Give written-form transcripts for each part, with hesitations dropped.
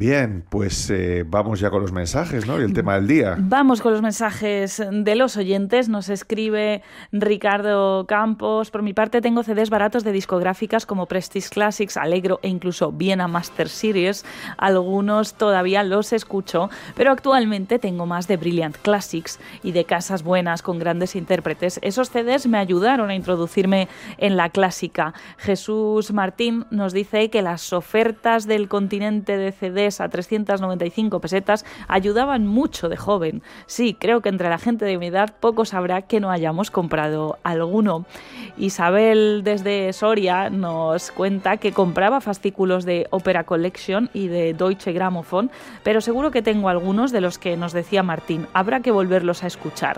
Bien, pues vamos ya con los mensajes, ¿no? Y el tema del día. Vamos con los mensajes de los oyentes. Nos escribe Ricardo Campos. Por mi parte, tengo CDs baratos de discográficas como Prestige Classics, Allegro e incluso Viena Master Series. Algunos todavía los escucho, pero actualmente tengo más de Brilliant Classics y de casas buenas con grandes intérpretes. Esos CDs me ayudaron a introducirme en la clásica. Jesús Martín nos dice que las ofertas del Continente de CDs a 395 pesetas ayudaban mucho de joven. Sí, creo que entre la gente de mi edad pocos habrá que no hayamos comprado alguno. Isabel desde Soria nos cuenta que compraba fascículos de Opera Collection y de Deutsche Grammophon, pero seguro que tengo algunos de los que nos decía Martín. Habrá que volverlos a escuchar.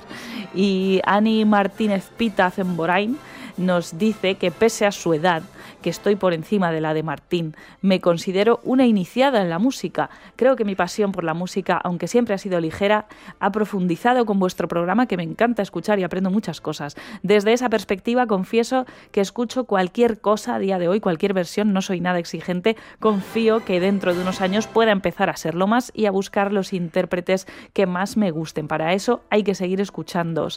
Y Ani Martínez Pita Zemborain nos dice que pese a su edad, que estoy por encima de la de Martín, me considero una iniciada en la música. Creo que mi pasión por la música, aunque siempre ha sido ligera, ha profundizado con vuestro programa, que me encanta escuchar y aprendo muchas cosas. Desde esa perspectiva confieso que escucho cualquier cosa a día de hoy, cualquier versión, no soy nada exigente, confío que dentro de unos años pueda empezar a serlo más y a buscar los intérpretes que más me gusten. Para eso hay que seguir escuchándoos.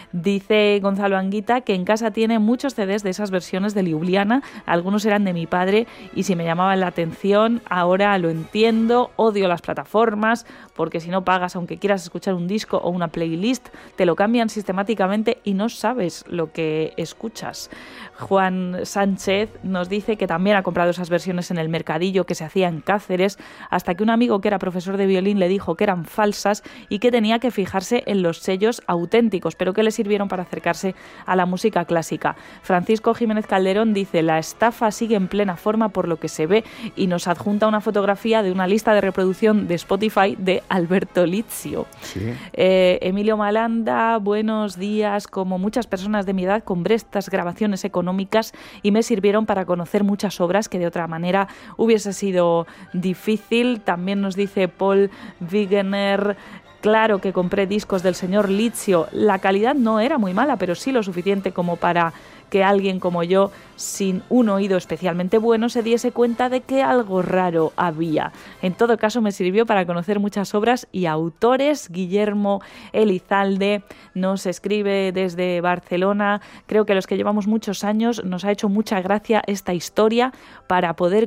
Dice Gonzalo Anguita que en casa tiene muchos CDs de esas versiones de Ljubljana, algunos eran de mi padre y si me llamaban la atención, ahora lo entiendo, odio las plataformas, porque si no pagas, aunque quieras escuchar un disco o una playlist, te lo cambian sistemáticamente y no sabes lo que escuchas. Juan Sánchez nos dice que también ha comprado esas versiones en el mercadillo que se hacía en Cáceres, hasta que un amigo que era profesor de violín le dijo que eran falsas y que tenía que fijarse en los sellos auténticos, pero que le sirvieron para acercarse a la música clásica. Francisco Jiménez Calderón dice: la estafa sigue en plena forma por lo que se ve, y nos adjunta una fotografía de una lista de reproducción de Spotify de Alberto Lizio. Sí. Emilio Malanda, buenos días. Como muchas personas de mi edad, compré estas grabaciones económicas y me sirvieron para conocer muchas obras que de otra manera hubiese sido difícil. También nos dice Paul Wegener: claro que compré discos del señor Lizio. La calidad no era muy mala, pero sí lo suficiente como para que alguien como yo, sin un oído especialmente bueno, se diese cuenta de que algo raro había. En todo caso, me sirvió para conocer muchas obras y autores. Guillermo Elizalde nos escribe desde Barcelona: creo que los que llevamos muchos años nos ha hecho mucha gracia esta historia para poder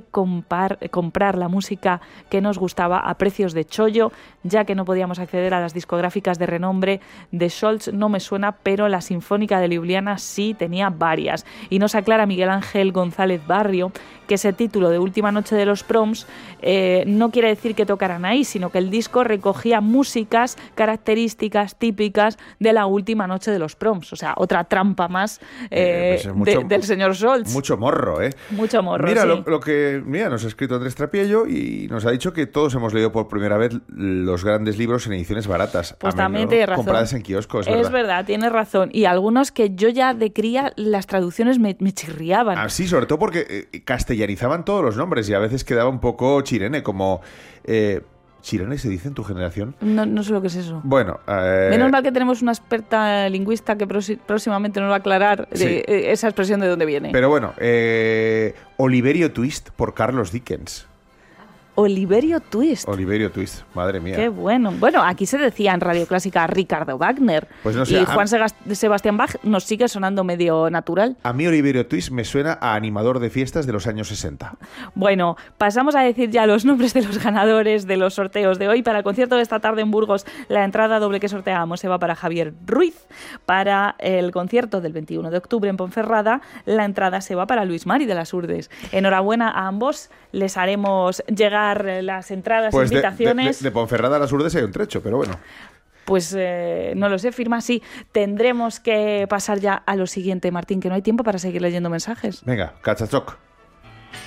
comprar la música que nos gustaba a precios de chollo, ya que no podíamos acceder a las discográficas de renombre. De Scholz no me suena, pero la Sinfónica de Ljubljana sí, tenía varias. Y nos aclara Miguel Ángel González Barrio que ese título de Última Noche de los Proms no quiere decir que tocaran ahí, sino que el disco recogía músicas características típicas de la Última Noche de los Proms. O sea, otra trampa más del señor Scholz. Mucho morro, ¿eh? Mucho morro, mira, sí. Mira, nos ha escrito Andrés Trapiello y nos ha dicho que todos hemos leído por primera vez los grandes libros en ediciones baratas. Pues también tienes razón. Compradas en kioscos, es verdad, tienes razón. Y algunos que yo ya de cría, las traducciones me chirriaban. Ah, sí, sobre todo porque castellanizaban todos los nombres y a veces quedaba un poco chirene, como... ¿Chirene se dice en tu generación? No sé lo que es eso. Bueno... Menos mal que tenemos una experta lingüista que próximamente nos va a aclarar esa expresión de dónde viene. Pero bueno, Oliverio Twist por Carlos Dickens. Oliverio Twist. Oliverio Twist, madre mía. Qué bueno. Bueno, aquí se decía en Radio Clásica Ricardo Wagner. Pues no sé, y Juan Sebastián Bach nos sigue sonando medio natural. A mí Oliverio Twist me suena a animador de fiestas de los años 60. Bueno, pasamos a decir ya los nombres de los ganadores de los sorteos de hoy. Para el concierto de esta tarde en Burgos, la entrada doble que sorteamos se va para Javier Ruiz. Para el concierto del 21 de octubre en Ponferrada, la entrada se va para Luis Mari de las Urdes. Enhorabuena a ambos. Les haremos llegar las entradas, pues invitaciones. De Ponferrada a las Urdes hay un trecho, pero bueno. Pues no lo sé, firma sí. Tendremos que pasar ya a lo siguiente, Martín, que no hay tiempo para seguir leyendo mensajes. Venga, cachachoc.